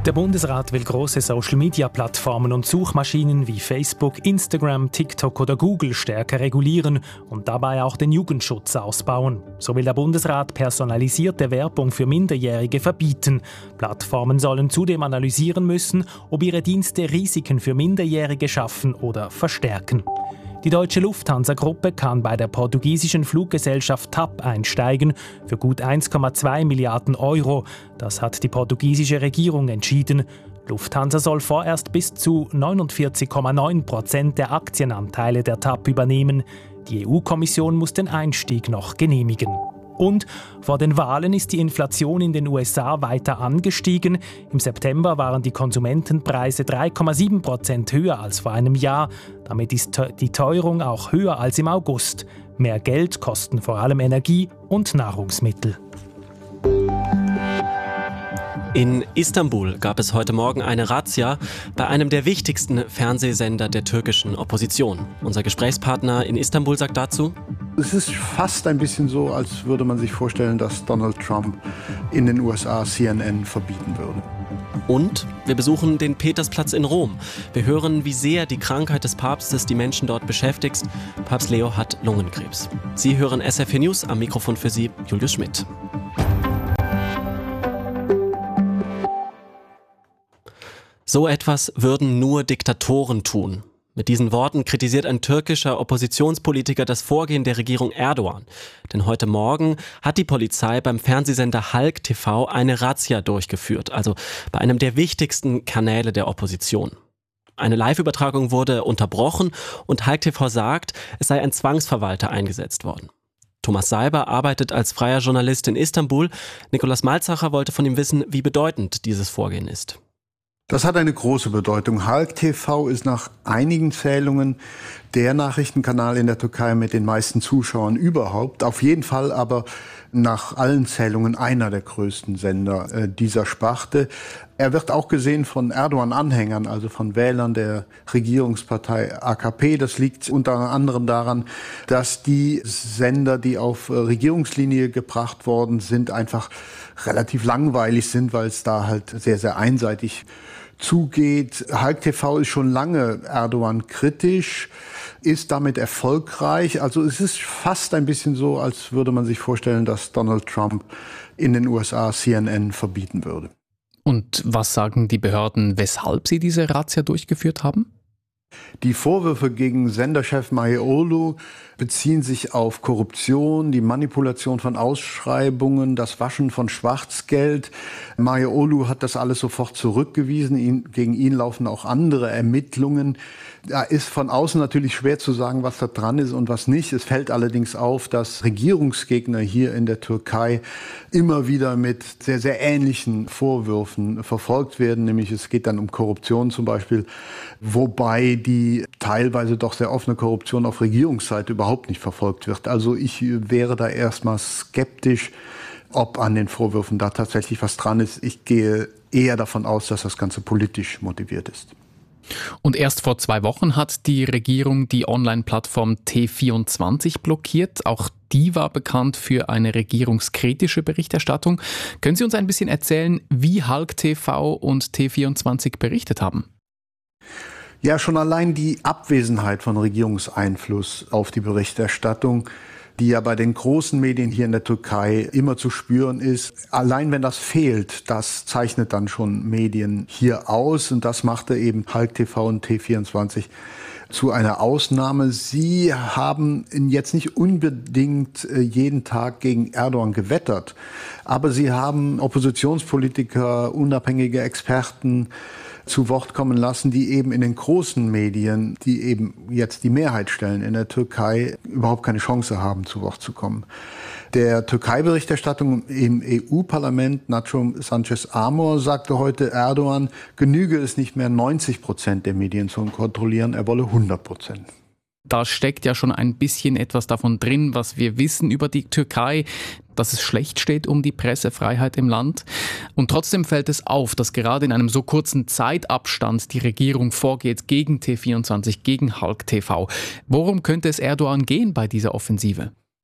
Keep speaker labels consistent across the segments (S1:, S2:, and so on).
S1: Der Bundesrat will große Social-Media-Plattformen und Suchmaschinen wie Facebook, Instagram, TikTok oder Google stärker regulieren und dabei auch den Jugendschutz ausbauen. So will der Bundesrat personalisierte Werbung für Minderjährige verbieten. Plattformen sollen zudem analysieren müssen, ob ihre Dienste Risiken für Minderjährige schaffen oder verstärken. Die deutsche Lufthansa-Gruppe kann bei der portugiesischen Fluggesellschaft TAP einsteigen für gut 1,2 Milliarden Euro. Das hat die portugiesische Regierung entschieden. Lufthansa soll vorerst bis zu 49,9% der Aktienanteile der TAP übernehmen. Die EU-Kommission muss den Einstieg noch genehmigen. Und vor den Wahlen ist die Inflation in den USA weiter angestiegen. Im September waren die Konsumentenpreise 3,7% höher als vor einem Jahr. Damit ist die Teuerung auch höher als im August. Mehr Geld kosten vor allem Energie und Nahrungsmittel.
S2: In Istanbul gab es heute Morgen eine Razzia bei einem der wichtigsten Fernsehsender der türkischen Opposition. Unser Gesprächspartner in Istanbul sagt dazu:
S3: Es ist fast ein bisschen so, als würde man sich vorstellen, dass Donald Trump in den USA CNN verbieten würde.
S2: Und wir besuchen den Petersplatz in Rom. Wir hören, wie sehr die Krankheit des Papstes die Menschen dort beschäftigt. Papst Leo hat Lungenkrebs. Sie hören SRF News, am Mikrofon für Sie Julius Schmidt. So etwas würden nur Diktatoren tun. Mit diesen Worten kritisiert ein türkischer Oppositionspolitiker das Vorgehen der Regierung Erdogan. Denn heute Morgen hat die Polizei beim Fernsehsender Halk TV eine Razzia durchgeführt, also bei einem der wichtigsten Kanäle der Opposition. Eine Live-Übertragung wurde unterbrochen und Halk TV sagt, es sei ein Zwangsverwalter eingesetzt worden. Thomas Seiber arbeitet als freier Journalist in Istanbul. Nikolaus Malzacher wollte von ihm wissen, wie bedeutend dieses Vorgehen ist.
S3: Das hat eine große Bedeutung. Halk TV ist nach einigen Zählungen der Nachrichtenkanal in der Türkei mit den meisten Zuschauern überhaupt. Auf jeden Fall aber nach allen Zählungen einer der größten Sender dieser Sparte. Er wird auch gesehen von Erdogan-Anhängern, also von Wählern der Regierungspartei AKP. Das liegt unter anderem daran, dass die Sender, die auf Regierungslinie gebracht worden sind, einfach relativ langweilig sind, weil es da halt sehr, sehr einseitig zugeht. Halk TV ist schon lange Erdogan kritisch, ist damit erfolgreich. Also es ist fast ein bisschen so, als würde man sich vorstellen, dass Donald Trump in den USA CNN verbieten würde.
S4: Und was sagen die Behörden, weshalb sie diese Razzia durchgeführt haben?
S3: Die Vorwürfe gegen Senderchef Maioğlu beziehen sich auf Korruption, die Manipulation von Ausschreibungen, das Waschen von Schwarzgeld. Maioğlu hat das alles sofort zurückgewiesen. Gegen ihn laufen auch andere Ermittlungen. Da ist von außen natürlich schwer zu sagen, was da dran ist und was nicht. Es fällt allerdings auf, dass Regierungsgegner hier in der Türkei immer wieder mit sehr, sehr ähnlichen Vorwürfen verfolgt werden. Nämlich es geht dann um Korruption zum Beispiel, wobei die teilweise doch sehr offene Korruption auf Regierungsseite überhaupt nicht verfolgt wird. Also ich wäre da erstmal skeptisch, ob an den Vorwürfen da tatsächlich was dran ist. Ich gehe eher davon aus, dass das Ganze politisch motiviert ist.
S4: Und erst vor 2 Wochen hat die Regierung die Online-Plattform T24 blockiert. Auch die war bekannt für eine regierungskritische Berichterstattung. Können Sie uns ein bisschen erzählen, wie Halk TV und T24 berichtet haben?
S3: Ja, schon allein die Abwesenheit von Regierungseinfluss auf die Berichterstattung, die ja bei den großen Medien hier in der Türkei immer zu spüren ist. Allein wenn das fehlt, das zeichnet dann schon Medien hier aus. Und das machte eben Halk TV und T24 zu einer Ausnahme. Sie haben jetzt nicht unbedingt jeden Tag gegen Erdogan gewettert, aber sie haben Oppositionspolitiker, unabhängige Experten zu Wort kommen lassen, die eben in den großen Medien, die eben jetzt die Mehrheit stellen in der Türkei, überhaupt keine Chance haben, zu Wort zu kommen. Der Türkei-Berichterstattung im EU-Parlament, Nacho Sanchez Amor, sagte heute, Erdogan genüge es nicht mehr 90% der Medien zu kontrollieren, er wolle 100%.
S4: Da steckt ja schon ein bisschen etwas davon drin, was wir wissen über die Türkei, dass es schlecht steht um die Pressefreiheit im Land. Und trotzdem fällt es auf, dass gerade in einem so kurzen Zeitabstand die Regierung vorgeht gegen T24, gegen Halk TV. Worum könnte es Erdogan gehen bei dieser Offensive?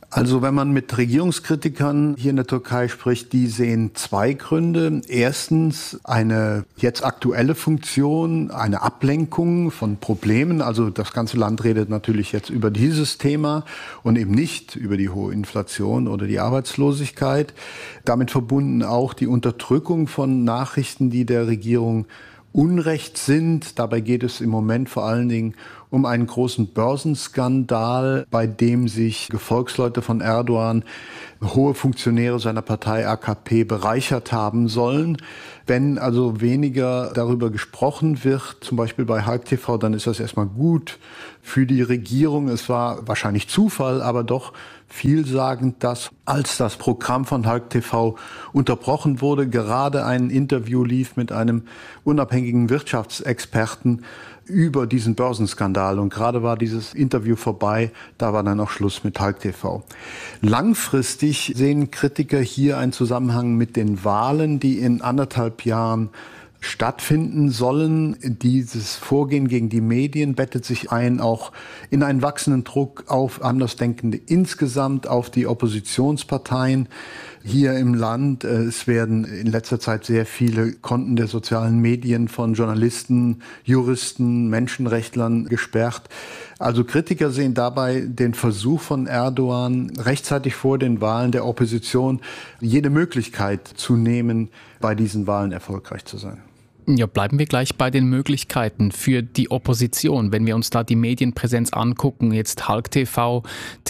S3: Also wenn man mit Regierungskritikern hier in der Türkei spricht, die sehen zwei Gründe. Erstens eine jetzt aktuelle Funktion, eine Ablenkung von Problemen. Also das ganze Land redet natürlich jetzt über dieses Thema und eben nicht über die hohe Inflation oder die Arbeitslosigkeit. Damit verbunden auch die Unterdrückung von Nachrichten, die der Regierung Unrecht sind. Dabei geht es im Moment vor allen Dingen um einen großen Börsenskandal, bei dem sich Gefolgsleute von Erdogan, hohe Funktionäre seiner Partei AKP bereichert haben sollen. Wenn also weniger darüber gesprochen wird, zum Beispiel bei Halk TV, dann ist das erstmal gut für die Regierung. Es war wahrscheinlich Zufall, aber doch vielsagend, dass als das Programm von Halk TV unterbrochen wurde, gerade ein Interview lief mit einem unabhängigen Wirtschaftsexperten über diesen Börsenskandal. Und gerade war dieses Interview vorbei, da war dann auch Schluss mit Halk TV. Langfristig sehen Kritiker hier einen Zusammenhang mit den Wahlen, die in 1,5 Jahren stattfinden sollen. Dieses Vorgehen gegen die Medien bettet sich ein, auch in einen wachsenden Druck auf Andersdenkende insgesamt, auf die Oppositionsparteien hier im Land. Es werden in letzter Zeit sehr viele Konten der sozialen Medien von Journalisten, Juristen, Menschenrechtlern gesperrt. Also Kritiker sehen dabei den Versuch von Erdogan, rechtzeitig vor den Wahlen der Opposition jede Möglichkeit zu nehmen, bei diesen Wahlen erfolgreich zu sein.
S4: Ja, bleiben wir gleich bei den Möglichkeiten für die Opposition. Wenn wir uns da die Medienpräsenz angucken, jetzt Halk TV,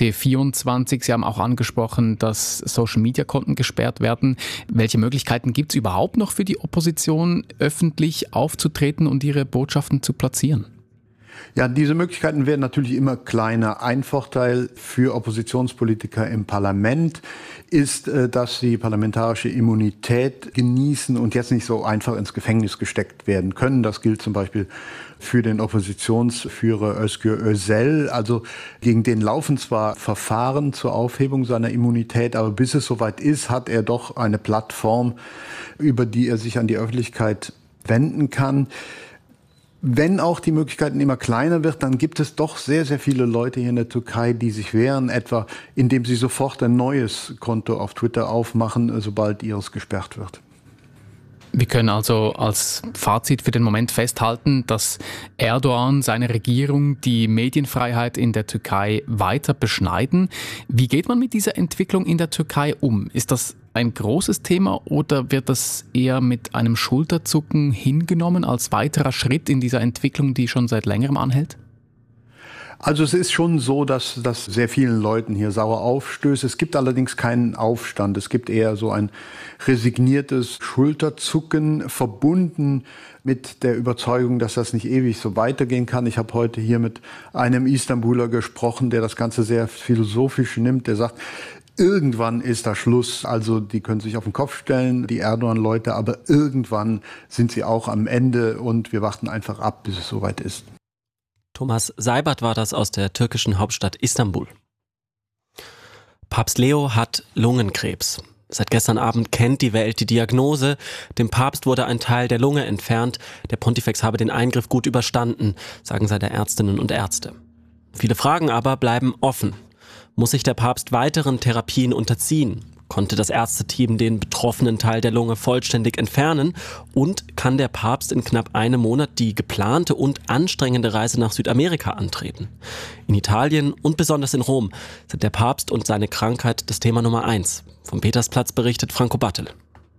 S4: T24, Sie haben auch angesprochen, dass Social-Media-Konten gesperrt werden. Welche Möglichkeiten gibt es überhaupt noch für die Opposition, öffentlich aufzutreten und ihre Botschaften zu platzieren?
S3: Ja, diese Möglichkeiten werden natürlich immer kleiner. Ein Vorteil für Oppositionspolitiker im Parlament ist, dass sie parlamentarische Immunität genießen und jetzt nicht so einfach ins Gefängnis gesteckt werden können. Das gilt zum Beispiel für den Oppositionsführer Özgür Özel. Also gegen den laufen zwar Verfahren zur Aufhebung seiner Immunität, aber bis es soweit ist, hat er doch eine Plattform, über die er sich an die Öffentlichkeit wenden kann. Wenn auch die Möglichkeiten immer kleiner wird, dann gibt es doch sehr, sehr viele Leute hier in der Türkei, die sich wehren, etwa indem sie sofort ein neues Konto auf Twitter aufmachen, sobald ihres gesperrt wird.
S4: Wir können also als Fazit für den Moment festhalten, dass Erdogan, seine Regierung, die Medienfreiheit in der Türkei weiter beschneiden. Wie geht man mit dieser Entwicklung in der Türkei um? Ist das ein großes Thema oder wird das eher mit einem Schulterzucken hingenommen als weiterer Schritt in dieser Entwicklung, die schon seit längerem anhält?
S3: Also es ist schon so, dass das sehr vielen Leuten hier sauer aufstößt. Es gibt allerdings keinen Aufstand. Es gibt eher so ein resigniertes Schulterzucken, verbunden mit der Überzeugung, dass das nicht ewig so weitergehen kann. Ich habe heute hier mit einem Istanbuler gesprochen, der das Ganze sehr philosophisch nimmt. Der sagt, irgendwann ist da Schluss. Also die können sich auf den Kopf stellen, die Erdogan-Leute, aber irgendwann sind sie auch am Ende und wir warten einfach ab, bis es soweit ist.
S2: Thomas Seibert war das aus der türkischen Hauptstadt Istanbul. Papst Leo hat Lungenkrebs. Seit gestern Abend kennt die Welt die Diagnose. Dem Papst wurde ein Teil der Lunge entfernt. Der Pontifex habe den Eingriff gut überstanden, sagen seine Ärztinnen und Ärzte. Viele Fragen aber bleiben offen. Muss sich der Papst weiteren Therapien unterziehen? Konnte das Ärzteteam den betroffenen Teil der Lunge vollständig entfernen? Und kann der Papst in knapp einem Monat die geplante und anstrengende Reise nach Südamerika antreten? In Italien und besonders in Rom sind der Papst und seine Krankheit das Thema Nummer 1. Vom Petersplatz berichtet Franco Battel.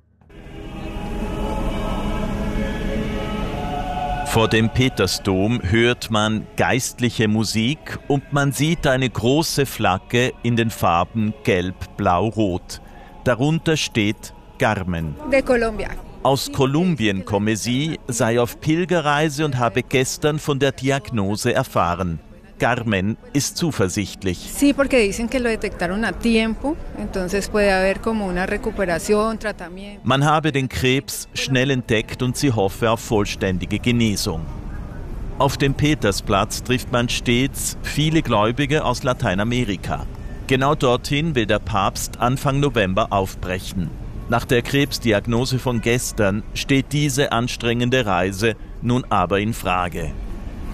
S5: Vor dem Petersdom hört man geistliche Musik und man sieht eine große Flagge in den Farben Gelb, Blau, Rot. Darunter steht Carmen. Aus Kolumbien komme sie, sei auf Pilgerreise und habe gestern von der Diagnose erfahren. Carmen ist zuversichtlich.
S6: Sí, porque dicen que lo detectaron a tiempo, entonces puede haber como una recuperación, tratamiento.
S5: Man habe den Krebs schnell entdeckt und sie hoffe auf vollständige Genesung. Auf dem Petersplatz trifft man stets viele Gläubige aus Lateinamerika. Genau dorthin will der Papst Anfang November aufbrechen. Nach der Krebsdiagnose von gestern steht diese anstrengende Reise nun aber in Frage.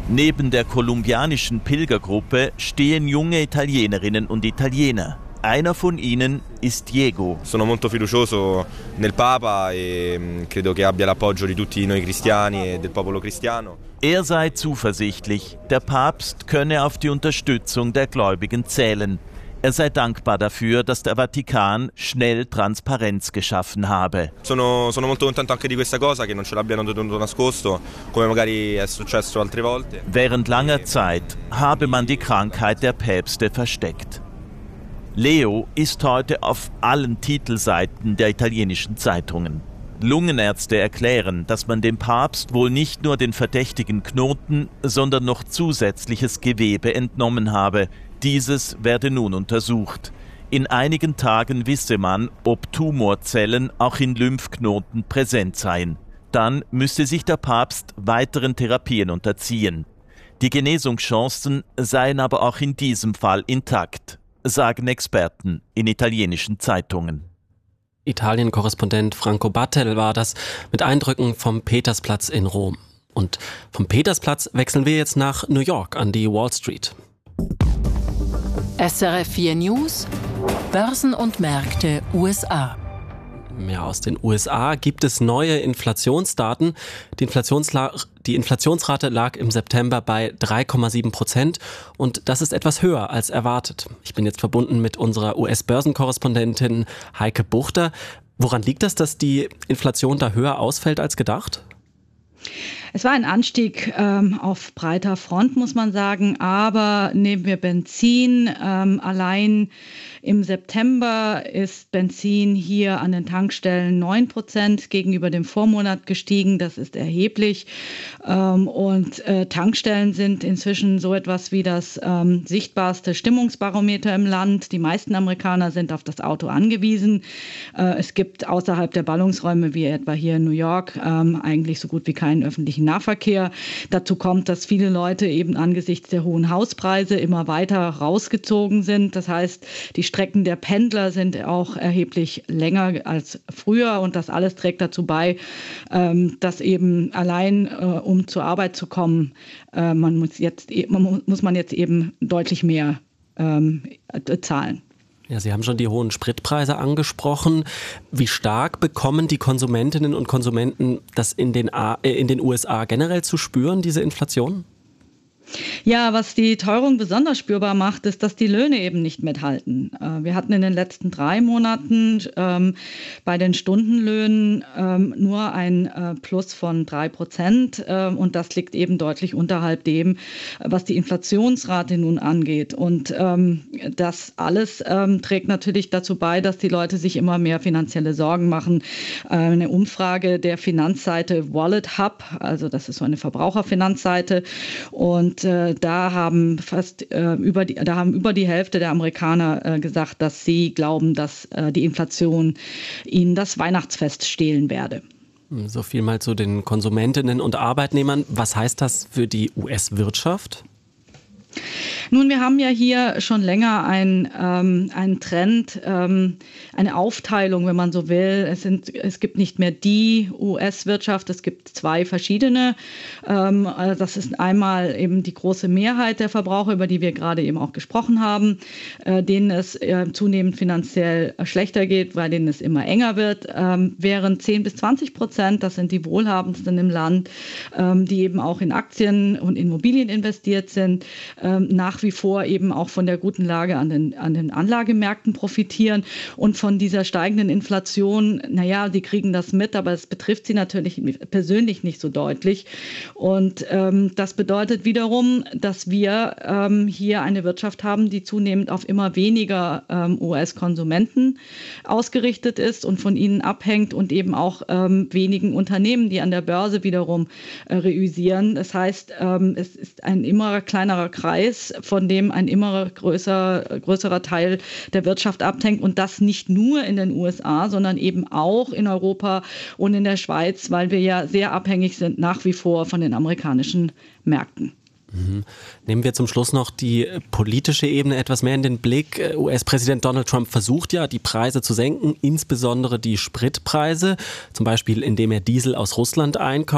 S5: Neben der kolumbianischen Pilgergruppe stehen junge Italienerinnen und Italiener. Einer von ihnen ist Diego.
S7: Sono molto fiducioso nel Papa e credo che abbia l'appoggio di tutti noi cristiani e del popolo cristiano.
S5: Er sei zuversichtlich, der Papst könne auf die Unterstützung der Gläubigen zählen. Er sei dankbar dafür, dass der Vatikan schnell Transparenz geschaffen habe.
S7: Sono molto contento anche di questa cosa, che non ce l'abbiano tenuto nascosto, come magari è successo altre volte.
S5: Während langer Zeit habe man die Krankheit der Päpste versteckt. Leo ist heute auf allen Titelseiten der italienischen Zeitungen. Lungenärzte erklären, dass man dem Papst wohl nicht nur den verdächtigen Knoten, sondern noch zusätzliches Gewebe entnommen habe. Dieses werde nun untersucht. In einigen Tagen wisse man, ob Tumorzellen auch in Lymphknoten präsent seien. Dann müsste sich der Papst weiteren Therapien unterziehen. Die Genesungschancen seien aber auch in diesem Fall intakt, sagen Experten in italienischen Zeitungen.
S2: Italien-Korrespondent Franco Battel war das mit Eindrücken vom Petersplatz in Rom. Und vom Petersplatz wechseln wir jetzt nach New York an die Wall Street.
S8: SRF 4 News, Börsen und Märkte USA.
S2: Ja, aus den USA gibt es neue Inflationsdaten. Die Inflationsrate lag im September bei 3,7% und das ist etwas höher als erwartet. Ich bin jetzt verbunden mit unserer US-Börsenkorrespondentin Heike Buchter. Woran liegt das, dass die Inflation da höher ausfällt als gedacht?
S9: Es war ein Anstieg auf breiter Front, muss man sagen, aber nehmen wir Benzin. Allein im September ist Benzin hier an den Tankstellen 9% gegenüber dem Vormonat gestiegen. Das ist erheblich. Und Tankstellen sind inzwischen so etwas wie das sichtbarste Stimmungsbarometer im Land. Die meisten Amerikaner sind auf das Auto angewiesen. Es gibt außerhalb der Ballungsräume, wie etwa hier in New York, eigentlich so gut wie keinen öffentlichen Nahverkehr. Dazu kommt, dass viele Leute eben angesichts der hohen Hauspreise immer weiter rausgezogen sind. Das heißt, die Strecken der Pendler sind auch erheblich länger als früher und das alles trägt dazu bei, dass eben allein, um zur Arbeit zu kommen, muss man jetzt eben deutlich mehr zahlen.
S2: Ja, Sie haben schon die hohen Spritpreise angesprochen. Wie stark bekommen die Konsumentinnen und Konsumenten das in den USA generell zu spüren, diese Inflation?
S9: Ja, was die Teuerung besonders spürbar macht, ist, dass die Löhne eben nicht mithalten. Wir hatten in den letzten 3 Monaten bei den Stundenlöhnen nur ein Plus von 3%. Und das liegt eben deutlich unterhalb dem, was die Inflationsrate nun angeht. Und das alles trägt natürlich dazu bei, dass die Leute sich immer mehr finanzielle Sorgen machen. Eine Umfrage der Finanzseite Wallet Hub, also das ist so eine Verbraucherfinanzseite, und da haben über die Hälfte der Amerikaner gesagt, dass sie glauben, dass die Inflation ihnen das Weihnachtsfest stehlen werde.
S2: So viel mal zu den Konsumentinnen und Arbeitnehmern. Was heißt das für die US-Wirtschaft?
S9: Nun, wir haben ja hier schon länger einen Trend, eine Aufteilung, wenn man so will. Es gibt nicht mehr die US-Wirtschaft, es gibt 2 verschiedene. Das ist einmal eben die große Mehrheit der Verbraucher, über die wir gerade eben auch gesprochen haben, denen es zunehmend finanziell schlechter geht, weil denen es immer enger wird, während 10-20%, das sind die Wohlhabendsten im Land, die eben auch in Aktien und Immobilien investiert sind, nach wie vor eben auch von der guten Lage an den Anlagemärkten profitieren und von dieser steigenden Inflation. Naja, die kriegen das mit, aber es betrifft sie natürlich persönlich nicht so deutlich. Und das bedeutet wiederum, dass wir hier eine Wirtschaft haben, die zunehmend auf immer weniger US-Konsumenten ausgerichtet ist und von ihnen abhängt und eben auch wenigen Unternehmen, die an der Börse wiederum reüssieren. Das heißt, es ist ein immer kleinerer Kreis, von dem ein immer größerer Teil der Wirtschaft abhängt und das nicht nur in den USA, sondern eben auch in Europa und in der Schweiz, weil wir ja sehr abhängig sind nach wie vor von den amerikanischen Märkten.
S2: Nehmen wir zum Schluss noch die politische Ebene etwas mehr in den Blick. US-Präsident Donald Trump versucht ja, die Preise zu senken, insbesondere die Spritpreise, zum Beispiel indem er Diesel aus Russland einkauft.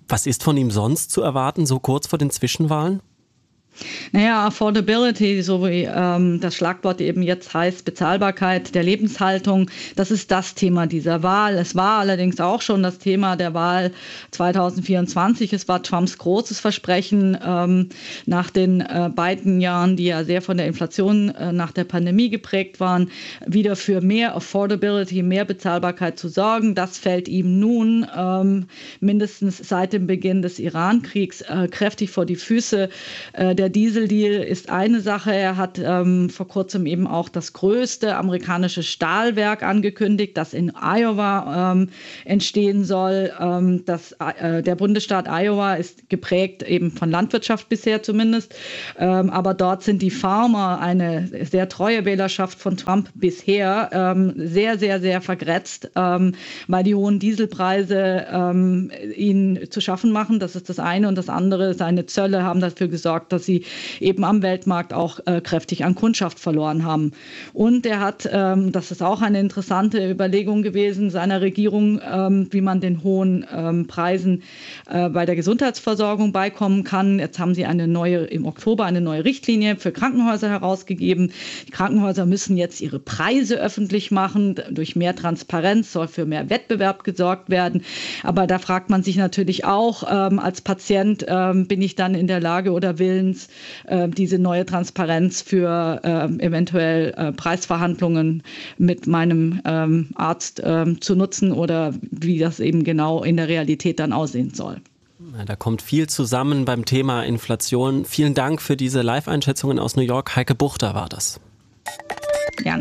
S2: Was ist von ihm sonst zu erwarten, so kurz vor den Zwischenwahlen?
S9: Naja, Affordability, so wie das Schlagwort eben jetzt heißt, Bezahlbarkeit der Lebenshaltung, das ist das Thema dieser Wahl. Es war allerdings auch schon das Thema der Wahl 2024. Es war Trumps großes Versprechen nach den beiden Jahren, die ja sehr von der Inflation nach der Pandemie geprägt waren, wieder für mehr Affordability, mehr Bezahlbarkeit zu sorgen. Das fällt ihm nun mindestens seit dem Beginn des Iran-Kriegs kräftig vor die Füße. Der Dieseldeal ist eine Sache. Er hat vor kurzem eben auch das größte amerikanische Stahlwerk angekündigt, das in Iowa entstehen soll. Der Bundesstaat Iowa ist geprägt eben von Landwirtschaft bisher zumindest. Aber dort sind die Farmer, eine sehr treue Wählerschaft von Trump bisher, sehr, sehr, sehr vergrätzt, weil die hohen Dieselpreise ihnen zu schaffen machen. Das ist das eine. Und das andere, seine Zölle haben dafür gesorgt, dass sie eben am Weltmarkt auch kräftig an Kundschaft verloren haben. Und er hat, das ist auch eine interessante Überlegung gewesen, seiner Regierung, wie man den hohen Preisen bei der Gesundheitsversorgung beikommen kann. Jetzt haben sie im Oktober eine neue Richtlinie für Krankenhäuser herausgegeben. Die Krankenhäuser müssen jetzt ihre Preise öffentlich machen. Durch mehr Transparenz soll für mehr Wettbewerb gesorgt werden. Aber da fragt man sich natürlich auch, als Patient, bin ich dann in der Lage oder willens, diese neue Transparenz für eventuell Preisverhandlungen mit meinem Arzt zu nutzen oder wie das eben genau in der Realität dann aussehen soll.
S2: Ja, da kommt viel zusammen beim Thema Inflation. Vielen Dank für diese Live-Einschätzungen aus New York. Heike Buchter war das.
S9: Gerne.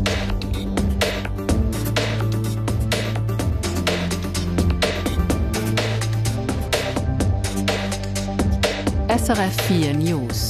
S8: SRF 4 News.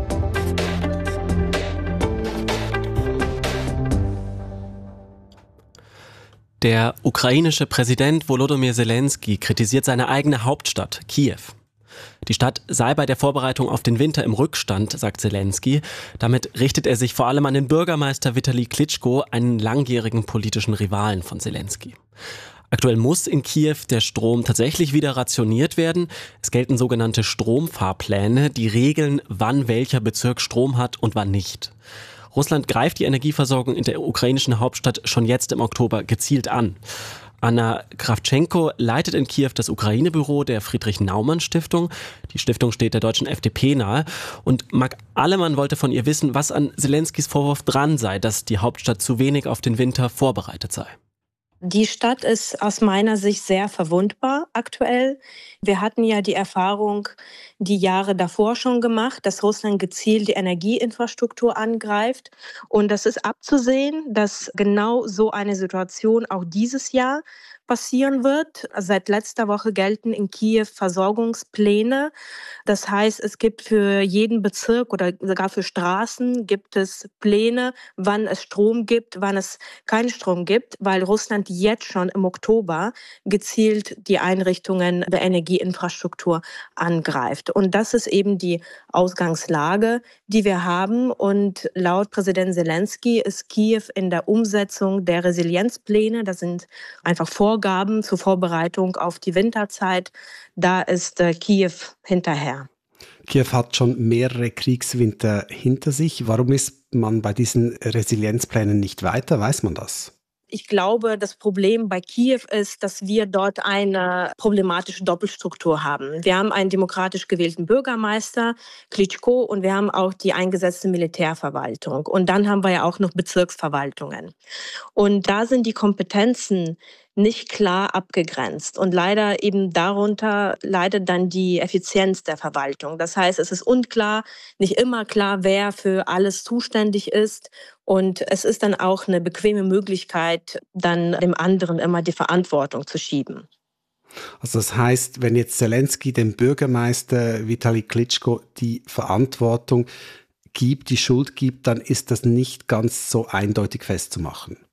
S2: Der ukrainische Präsident Volodymyr Zelensky kritisiert seine eigene Hauptstadt, Kiew. Die Stadt sei bei der Vorbereitung auf den Winter im Rückstand, sagt Zelensky. Damit richtet er sich vor allem an den Bürgermeister Vitali Klitschko, einen langjährigen politischen Rivalen von Zelensky. Aktuell muss in Kiew der Strom tatsächlich wieder rationiert werden. Es gelten sogenannte Stromfahrpläne, die regeln, wann welcher Bezirk Strom hat und wann nicht. Russland greift die Energieversorgung in der ukrainischen Hauptstadt schon jetzt im Oktober gezielt an. Anna Krawtschenko leitet in Kiew das Ukraine-Büro der Friedrich-Naumann-Stiftung. Die Stiftung steht der deutschen FDP nahe. Und Marc Allemann wollte von ihr wissen, was an Zelenskys Vorwurf dran sei, dass die Hauptstadt zu wenig auf den Winter vorbereitet sei.
S10: Die Stadt ist aus meiner Sicht sehr verwundbar aktuell. Wir hatten ja die Erfahrung die Jahre davor schon gemacht, dass Russland gezielt die Energieinfrastruktur angreift. Und das ist abzusehen, dass genau so eine Situation auch dieses Jahr passieren wird. Seit letzter Woche gelten in Kiew Versorgungspläne. Das heißt, es gibt für jeden Bezirk oder sogar für Straßen gibt es Pläne, wann es Strom gibt, wann es keinen Strom gibt, weil Russland jetzt schon im Oktober gezielt die Einrichtungen der Energieinfrastruktur angreift. Und das ist eben die Ausgangslage, die wir haben. Und laut Präsident Zelensky ist Kiew in der Umsetzung der Resilienzpläne, das sind einfach Vorgaben zur Vorbereitung auf die Winterzeit, da ist Kiew hinterher.
S11: Kiew hat schon mehrere Kriegswinter hinter sich. Warum ist man bei diesen Resilienzplänen nicht weiter? Weiß man das?
S10: Ich glaube, das Problem bei Kiew ist, dass wir dort eine problematische Doppelstruktur haben. Wir haben einen demokratisch gewählten Bürgermeister, Klitschko, und wir haben auch die eingesetzte Militärverwaltung. Und dann haben wir ja auch noch Bezirksverwaltungen. Und da sind die Kompetenzen nicht klar abgegrenzt. Und leider eben darunter leidet dann die Effizienz der Verwaltung. Das heißt, es ist unklar, nicht immer klar, wer für alles zuständig ist. Und es ist dann auch eine bequeme Möglichkeit, dann dem anderen immer die Verantwortung zu schieben.
S11: Also das heißt, wenn jetzt Zelensky dem Bürgermeister Vitali Klitschko die Verantwortung gibt, die Schuld gibt, dann ist das nicht ganz so eindeutig festzumachen.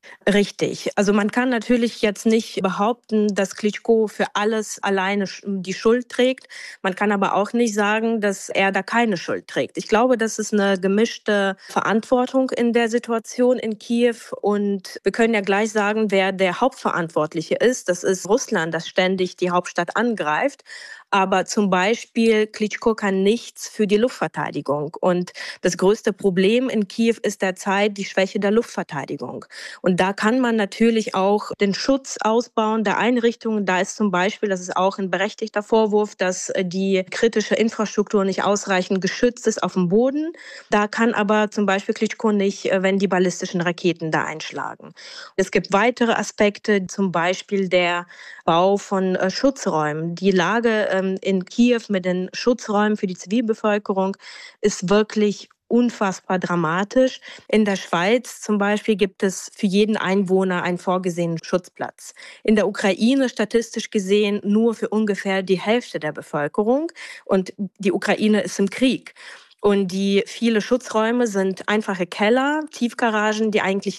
S10: Richtig. Also man kann natürlich jetzt nicht behaupten, dass Klitschko für alles alleine die Schuld trägt. Man kann aber auch nicht sagen, dass er da keine Schuld trägt. Ich glaube, das ist eine gemischte Verantwortung in der Situation in Kiew. Und wir können ja gleich sagen, wer der Hauptverantwortliche ist. Das ist Russland, das ständig die Hauptstadt angreift. Aber zum Beispiel Klitschko kann nichts für die Luftverteidigung. Und das größte Problem in Kiew ist derzeit die Schwäche der Luftverteidigung. Und da kann man natürlich auch den Schutz ausbauen der Einrichtungen. Da ist zum Beispiel, das ist auch ein berechtigter Vorwurf, dass die kritische Infrastruktur nicht ausreichend geschützt ist auf dem Boden. Da kann aber zum Beispiel Klitschko nicht, wenn die ballistischen Raketen da einschlagen. Es gibt weitere Aspekte, zum Beispiel der Bau von Schutzräumen. Die Lage in Kiew mit den Schutzräumen für die Zivilbevölkerung ist wirklich unfassbar dramatisch. In der Schweiz zum Beispiel gibt es für jeden Einwohner einen vorgesehenen Schutzplatz. In der Ukraine statistisch gesehen nur für ungefähr die Hälfte der Bevölkerung. Und die Ukraine ist im Krieg. Und die viele Schutzräume sind einfache Keller, Tiefgaragen, die eigentlich